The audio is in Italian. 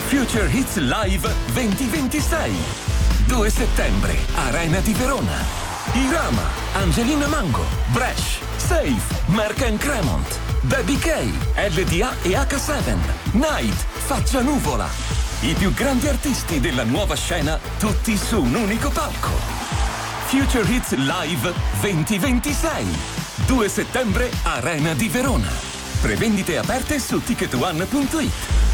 Future Hits Live 2026. 2 settembre, Arena di Verona. Irama, Angelina Mango, Bresh, Safe, Merck Cremont, Baby K, LDA e H7, Night, Faccia Nuvola. I più grandi artisti della nuova scena, tutti su un unico palco. Future Hits Live 2026. 2 settembre, Arena di Verona. Prevendite aperte su ticketone.it.